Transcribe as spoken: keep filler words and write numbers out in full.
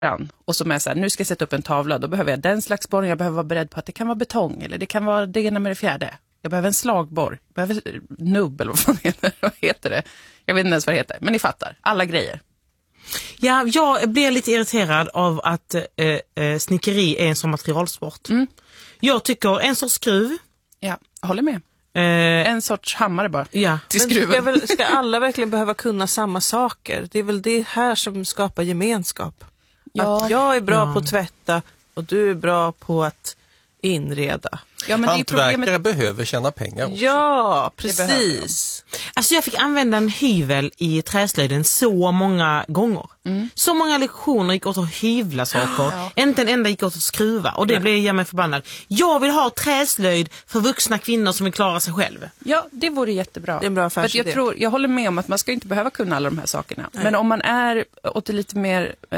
och som är så här, nu ska jag sätta upp en tavla, då behöver jag den slags borr, jag behöver vara beredd på att det kan vara betong eller det kan vara det ena med det fjärde. Jag behöver en slagborr, jag behöver nubb eller vad fan heter, vad heter det? Jag vet inte ens vad det heter, men ni fattar, alla grejer. Ja, jag blir lite irriterad av att eh, eh, snickeri är en sån materialsport. Mm. Jag tycker en sorts skruv. Ja, jag håller med. Eh, en sorts hammare bara ja. till skruven. Men ska, väl, ska alla verkligen behöva kunna samma saker? Det är väl det här som skapar gemenskap. Ja. Att jag är bra ja. på att tvätta och du är bra på att inreda. Ja, men hantverkare problemet... behöver tjäna pengar också. Ja, precis. Alltså jag fick använda en hyvel i träslöjden så många gånger. Mm. Så många lektioner gick åt att hyvla saker. Ja. Inte en enda gick åt att skruva. Och det blev jag mig förbannad. Jag vill ha träslöjd för vuxna kvinnor som vill klara sig själv. Ja, det vore jättebra. Det är en bra affärsidé. För jag, tror, jag håller med om att man ska inte behöva kunna alla de här sakerna. Nej. Men om man är åt det lite mer